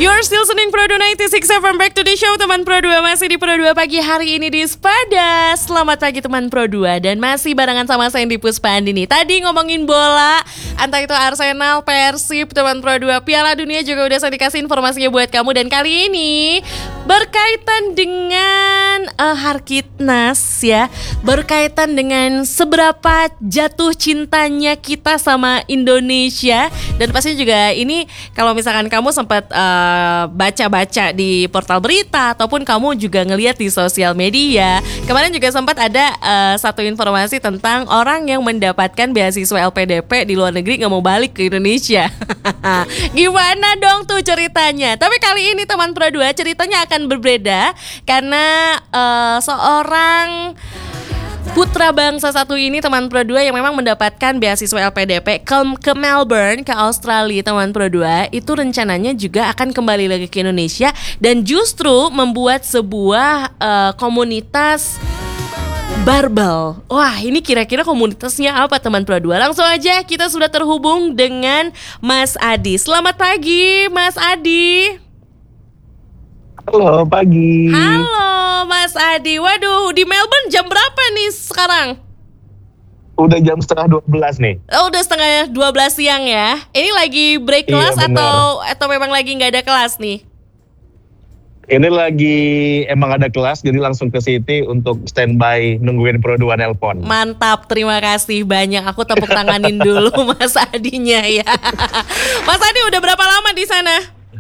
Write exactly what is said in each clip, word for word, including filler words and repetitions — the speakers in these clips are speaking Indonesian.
You're still listening Pro dua sembilan enam F M, back to the show teman Pro dua. Masih di Pro dua pagi hari ini di Spada. Selamat pagi teman Pro dua. Dan masih barengan sama saya di Puspandini. Tadi ngomongin bola, entah itu Arsenal, Persib, teman Pro dua, Piala Dunia juga udah saya dikasih informasinya buat kamu. Dan kali ini berkaitan dengan uh, Harkitnas ya, berkaitan dengan seberapa jatuh cintanya kita sama Indonesia. Dan pasti juga ini kalau misalkan kamu sempat uh, baca-baca di portal berita ataupun kamu juga ngelihat di sosial media, kemarin juga sempat ada uh, satu informasi tentang orang yang mendapatkan beasiswa L P D P di luar negeri nggak mau balik ke Indonesia. Gimana dong tuh ceritanya? Tapi kali ini teman Pro dua ceritanya akan berbeda karena uh, seorang putra bangsa satu ini teman Pro dua yang memang mendapatkan beasiswa L P D P ke, ke Melbourne, ke Australia teman Pro dua, itu rencananya juga akan kembali lagi ke Indonesia dan justru membuat sebuah uh, komunitas barbel. Wah, ini kira-kira komunitasnya apa teman Pro dua? Langsung aja kita sudah terhubung dengan Mas Adi. Selamat pagi Mas Adi. Halo, pagi. Halo Mas Adi. Waduh, di Melbourne jam berapa nih sekarang? Udah jam setengah dua belas nih. Oh, udah setengah dua belas siang ya. Ini lagi break kelas iya, atau atau memang lagi nggak ada kelas nih? Ini lagi emang ada kelas, jadi langsung ke City untuk standby nungguin Pro dua nelpon. Mantap, terima kasih banyak. Aku tepuk tanganin dulu Mas Adinya ya. Mas Adi udah berapa lama di sana?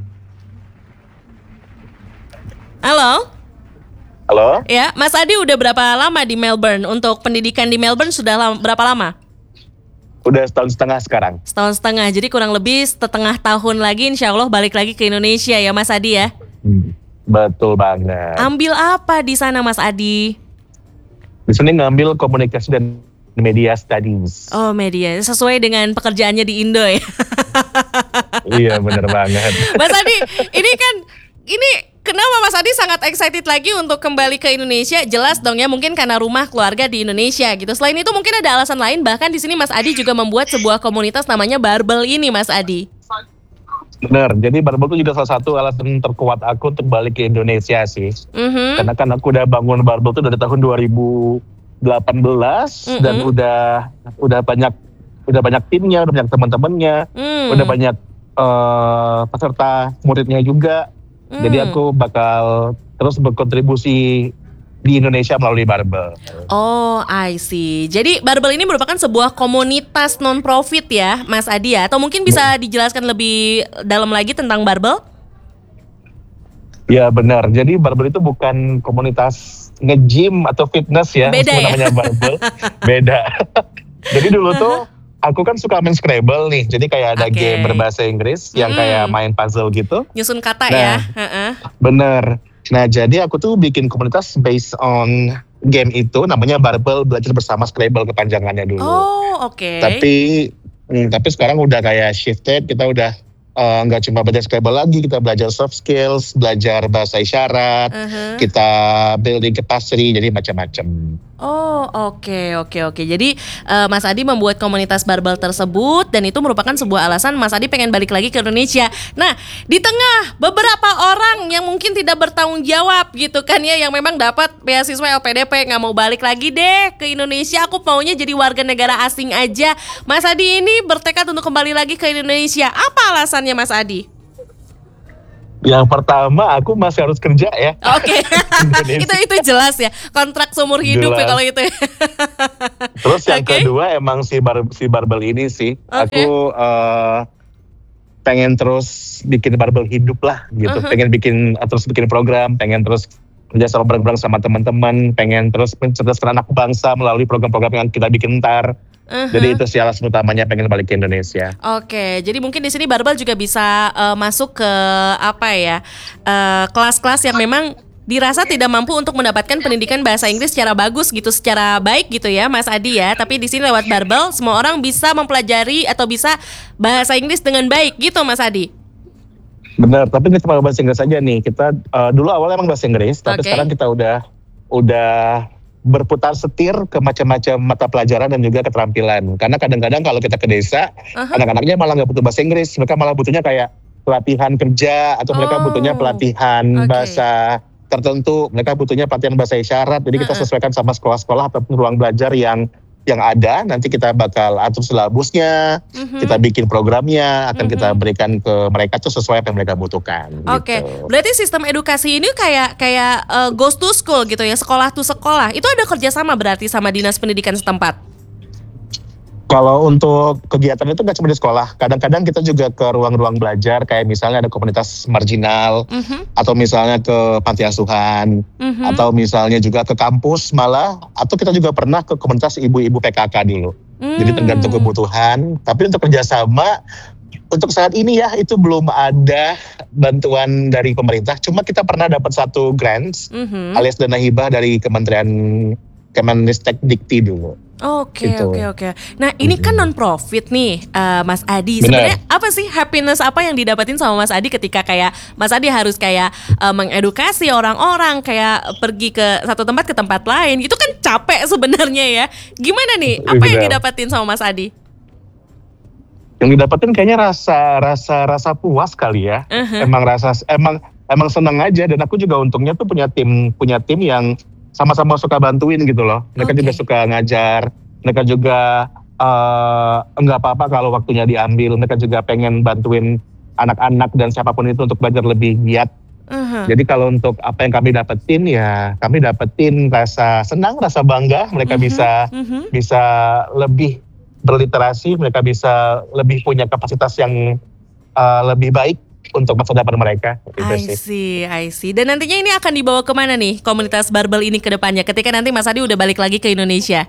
Halo? Halo? Ya, Mas Adi udah berapa lama di Melbourne? Untuk pendidikan di Melbourne sudah lama, berapa lama? Udah setahun setengah sekarang. Setahun setengah, jadi kurang lebih setengah tahun lagi insya Allah balik lagi ke Indonesia ya Mas Adi ya? Hmm, betul banget. Ambil apa di sana Mas Adi? Di sini ngambil komunikasi dan media studies. Oh, media, sesuai dengan pekerjaannya di Indo ya? Iya, bener banget. Mas Adi, ini kan, ini kenapa Mas Adi sangat excited lagi untuk kembali ke Indonesia? Jelas dong ya, mungkin karena rumah keluarga di Indonesia gitu. Selain itu mungkin ada alasan lain, bahkan di sini Mas Adi juga membuat sebuah komunitas namanya Barbel ini Mas Adi. Bener, jadi barbel itu juga salah satu alasan terkuat aku untuk balik ke Indonesia sih. Mm-hmm. Karena kan aku udah bangun barbel itu dari tahun dua ribu delapan belas mm-hmm. dan udah udah banyak udah banyak timnya, udah banyak teman-temannya, mm. udah banyak uh, peserta muridnya juga. Mm. Jadi aku bakal terus berkontribusi di Indonesia melalui Barbel. Oh, I see. Jadi Barbel ini merupakan sebuah komunitas non-profit ya, Mas Adi ya? Atau mungkin bisa dijelaskan lebih dalam lagi tentang Barbel? Ya benar, jadi Barbel itu bukan komunitas nge-gym atau fitness ya. Beda ya? Namanya Barbel, beda. Jadi dulu tuh aku kan suka main Scrabble nih, jadi kayak ada okay. game berbahasa Inggris yang hmm. kayak main puzzle gitu. Nyusun kata nah, ya. Uh-uh. Bener. Nah jadi aku tuh bikin komunitas based on game itu, namanya Barbel Belajar Bersama Scrabble kepanjangannya dulu. Oh oke. Okay. Tapi, hmm, tapi sekarang udah kayak shifted, kita udah nggak uh, cuma belajar Scrabble lagi, kita belajar soft skills, belajar bahasa isyarat, uh-huh. kita building capacity, jadi macam-macam. Oh oke okay, oke okay, oke. Okay. Jadi uh, Mas Adi membuat komunitas Barbel tersebut dan itu merupakan sebuah alasan Mas Adi pengen balik lagi ke Indonesia. Nah di tengah beberapa orang yang mungkin tidak bertanggung jawab gitu kan ya, yang memang dapat beasiswa L P D P nggak mau balik lagi deh ke Indonesia, aku maunya jadi warga negara asing aja. Mas Adi ini bertekad untuk kembali lagi ke Indonesia. Apa alasannya Mas Adi? Yang pertama aku masih harus kerja ya. Oke, okay. itu itu jelas ya, kontrak seumur hidup jelas. Ya kalau itu. Terus yang okay. kedua emang si bar si Barbel ini sih, okay. aku uh, pengen terus bikin Barbel hidup lah gitu, uh-huh. pengen bikin terus bikin program, pengen terus kerja sama bareng-bareng sama teman-teman, pengen terus mencerdaskan anak bangsa melalui program-program yang kita bikin ntar. Uh-huh. Jadi itu sih alasan utamanya pengen balik ke Indonesia. Oke, jadi mungkin di sini Barbel juga bisa uh, masuk ke apa ya uh, kelas-kelas yang memang dirasa tidak mampu untuk mendapatkan pendidikan bahasa Inggris secara bagus gitu, secara baik gitu ya, Mas Adi ya. Tapi di sini lewat Barbel semua orang bisa mempelajari atau bisa bahasa Inggris dengan baik gitu, Mas Adi. Benar, tapi nggak cuma bahasa Inggris aja nih. Kita uh, dulu awalnya emang bahasa Inggris, tapi okay. sekarang kita udah udah berputar setir ke macam-macam mata pelajaran dan juga keterampilan. Karena kadang-kadang kalau kita ke desa, uh-huh. anak-anaknya malah nggak butuh bahasa Inggris, mereka malah butuhnya kayak pelatihan kerja atau mereka Oh, butuhnya pelatihan oke. bahasa tertentu, mereka butuhnya pelatihan bahasa isyarat. Jadi kita Heeh. sesuaikan sama sekolah-sekolah ataupun ruang belajar yang yang ada. Nanti kita bakal atur silabusnya, Mhm. kita bikin programnya, akan kita Mhm. berikan ke mereka tuh sesuai apa yang mereka butuhkan. Oke, Gitu. berarti sistem edukasi ini kayak kayak eh, goes to school gitu ya, sekolah to sekolah. Itu ada kerjasama berarti sama dinas pendidikan setempat. Kalau untuk kegiatan itu nggak cuma di sekolah, kadang-kadang kita juga ke ruang-ruang belajar, kayak misalnya ada komunitas marginal, Mhm. atau misalnya ke panti asuhan, Mhm. atau misalnya juga ke kampus malah, atau kita juga pernah ke komunitas ibu-ibu P K K dulu. Jadi tergantung Hmm. kebutuhan, tapi untuk kerjasama, untuk saat ini ya itu belum ada bantuan dari pemerintah, cuma kita pernah dapat satu grants, Mhm. alias dana hibah dari Kementerian Kemenristek Dikti dulu. Oke, Gitu. oke, oke. Nah, ini kan Mhm. non profit nih, eh, Mas Adi. Benar. Sebenarnya apa sih happiness apa yang didapatin sama Mas Adi ketika kayak Mas Adi harus kayak eh, mengedukasi orang-orang, kayak pergi ke satu tempat ke tempat lain. Itu kan capek sebenarnya ya. Gimana nih? Apa yang Benar. didapatin sama Mas Adi? Yang didapetin kayaknya rasa rasa rasa puas kali ya. Uh-huh. Emang rasa emang emang senang aja, dan aku juga untungnya tuh punya tim punya tim yang sama-sama suka bantuin gitu loh. Mereka Oke. juga suka ngajar, mereka juga eh, enggak apa-apa kalau waktunya diambil. Mereka juga pengen bantuin anak-anak dan siapapun itu untuk belajar lebih giat. Uh-huh. Jadi kalau untuk apa yang kami dapetin ya kami dapetin rasa senang, rasa bangga. Mereka Mhm. bisa Mhm. bisa lebih berliterasi, mereka bisa lebih punya kapasitas yang uh, lebih baik untuk masa depan mereka. Gitu I sih. see, I see. Dan nantinya ini akan dibawa kemana nih komunitas barbel ini ke depannya ketika nanti Mas Adi udah balik lagi ke Indonesia?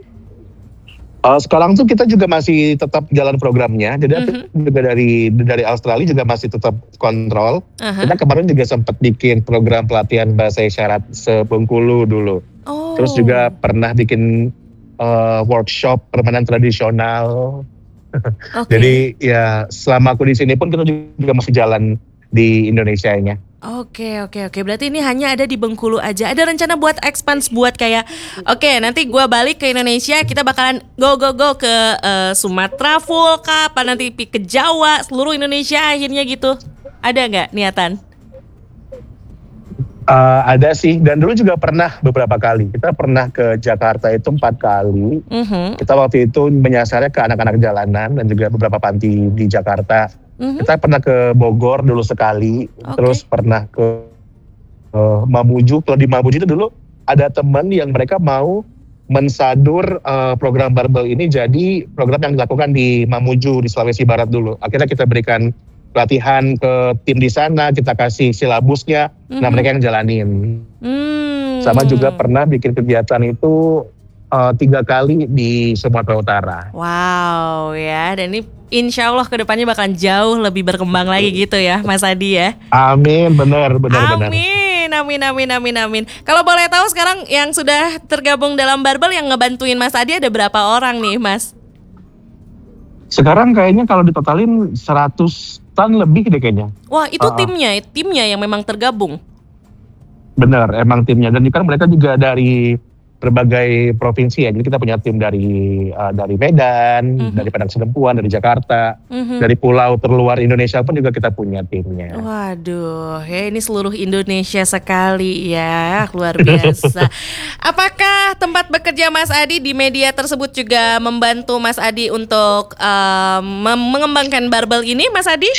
Uh, sekarang tuh kita juga masih tetap jalan programnya, jadi aku Mhm. juga dari dari Australia juga masih tetap kontrol. Aha. Kita kemarin juga sempat bikin program pelatihan bahasa isyarat se-Bengkulu dulu. Oh. Terus juga pernah bikin uh, workshop permainan tradisional. Oke. Jadi ya selama aku di sini pun kita juga masih jalan di Indonesianya. Oke, oke, oke. Berarti ini hanya ada di Bengkulu aja. Ada rencana buat expand buat kayak, oke nanti gua balik ke Indonesia, kita bakalan go go go ke eh, Sumatera full kah, apa nanti pi- ke Jawa, seluruh Indonesia akhirnya gitu. Ada nggak niatan? Uh, ada sih, dan dulu juga pernah beberapa kali. Kita pernah ke Jakarta itu empat kali. Mhm. Kita waktu itu menyasarnya ke anak-anak jalanan dan juga beberapa panti di Jakarta. Mhm. Kita pernah ke Bogor dulu sekali, Oke. terus pernah ke uh, Mamuju. Kalau di Mamuju itu dulu ada teman yang mereka mau mensadur uh, program barbel ini jadi program yang dilakukan di Mamuju di Sulawesi Barat dulu. Akhirnya kita berikan pelatihan ke tim di sana, kita kasih silabusnya, nah Mhm. mereka yang jalanin. Hmm. Sama juga pernah bikin kegiatan itu uh, tiga kali di Sumatera Utara. Wow ya, dan ini insya Allah kedepannya bakalan jauh lebih berkembang lagi gitu ya Mas Adi ya. Amin, benar, benar, benar. Amin, amin, amin, amin, amin. Kalau boleh tahu sekarang yang sudah tergabung dalam barbel yang ngebantuin Mas Adi ada berapa orang nih Mas? Sekarang kayaknya kalau ditotalin seratusan lebih deh kayaknya. Wah itu Ah, ah. timnya, timnya yang memang tergabung. Benar, emang timnya. Dan kan mereka juga dari berbagai provinsi ya. Jadi kita punya tim dari uh, dari Medan, Mhm. dari Padang Sidempuan, dari Jakarta, Mhm. dari pulau terluar Indonesia pun juga kita punya timnya. Waduh, ya ini seluruh Indonesia sekali ya, luar biasa. Apakah tempat bekerja Mas Adi di media tersebut juga membantu Mas Adi untuk um, mem- mengembangkan barbel ini, Mas Adi?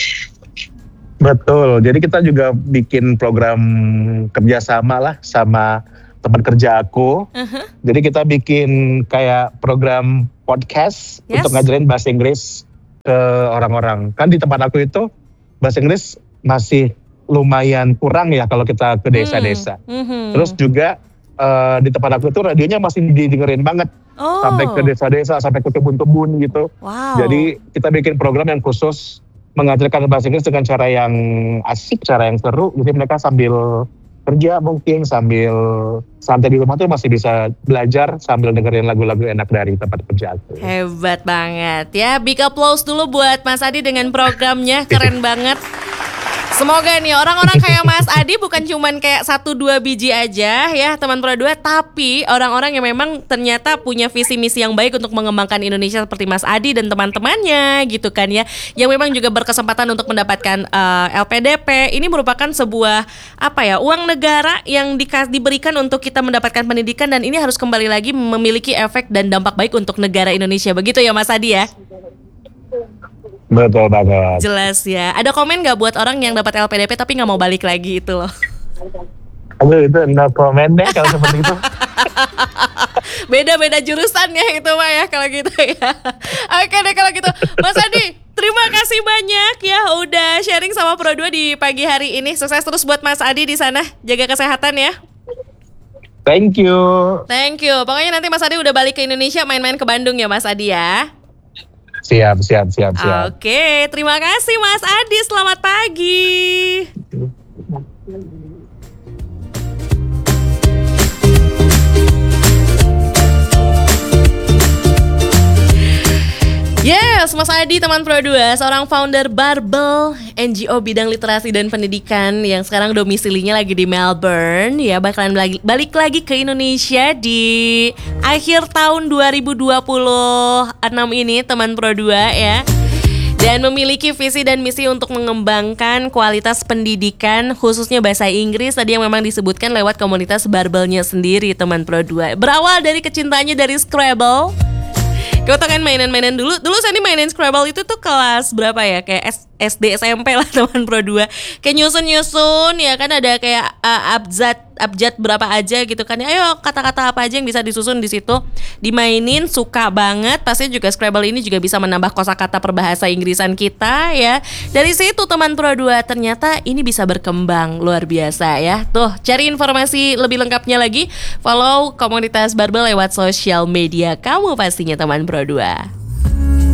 Betul, jadi kita juga bikin program kerjasama lah sama tempat kerja aku. Uh-huh. Jadi kita bikin kayak program podcast Yes. untuk ngajarin bahasa Inggris ke orang-orang. Kan di tempat aku itu bahasa Inggris masih lumayan kurang ya kalau kita ke desa-desa. Mhm. Terus juga eh, di tempat aku itu radionya masih didengerin banget. Oh. Sampai ke desa-desa, sampai ke kebun-kebun gitu. Wow. Jadi kita bikin program yang khusus mengajarkan bahasa Inggris dengan cara yang asik, cara yang seru. Jadi mereka sambil kerja mungkin, sambil santai di rumah tuh masih bisa belajar sambil dengerin lagu-lagu enak dari tempat kerja aku. Hebat banget ya. Big applause dulu buat Mas Adi dengan programnya, keren banget. Semoga nih orang-orang kayak Mas Adi bukan cuman kayak satu dua biji aja ya teman Pro dua, tapi orang-orang yang memang ternyata punya visi misi yang baik untuk mengembangkan Indonesia seperti Mas Adi dan teman-temannya gitu kan ya, yang memang juga berkesempatan untuk mendapatkan uh, L P D P. Ini merupakan sebuah apa ya, uang negara yang di, diberikan untuk kita mendapatkan pendidikan, dan ini harus kembali lagi memiliki efek dan dampak baik untuk negara Indonesia. Begitu ya Mas Adi ya? Betul banget. Jelas ya. Ada komen nggak buat orang yang dapat L P D P tapi nggak mau balik lagi itu loh? Aduh, itu no comment deh kalau seperti itu. Beda-beda jurusan ya itu mah ya kalau gitu ya. Oke deh kalau gitu. Mas Adi, terima kasih banyak ya udah sharing sama Pro dua di pagi hari ini. Sukses terus buat Mas Adi di sana. Jaga kesehatan ya. Thank you. Thank you. Pokoknya nanti Mas Adi udah balik ke Indonesia, main-main ke Bandung ya Mas Adi ya. Siap, siap, siap, siap. Oke, terima kasih Mas Adi. Selamat pagi. Yes, Mas Adi teman Pro dua, seorang founder Barbel, N G O bidang literasi dan pendidikan yang sekarang domisilinya lagi di Melbourne. Ya, bakalan balik, balik lagi ke Indonesia di akhir tahun dua ribu dua puluh enam ini teman Pro dua ya. Dan memiliki visi dan misi untuk mengembangkan kualitas pendidikan khususnya bahasa Inggris tadi yang memang disebutkan lewat komunitas Barbelnya sendiri teman Pro dua. Berawal dari kecintaannya dari Scrabble. Kau kan mainan-mainan dulu. Dulu saya nih mainin Scrabble itu tuh kelas berapa ya? Kayak S D S M P lah teman Pro dua. Kayak nyusun-nyusun ya kan, ada kayak uh, abjad abjad berapa aja gitu kan. Ayo kata-kata apa aja yang bisa disusun di situ. Dimainin, suka banget. Pasti juga Scrabble ini juga bisa menambah kosakata perbahasa Inggrisan kita ya. Dari situ teman Pro dua ternyata ini bisa berkembang luar biasa ya. Tuh, cari informasi lebih lengkapnya lagi, follow komunitas Barbel lewat sosial media kamu pastinya teman Pro dua.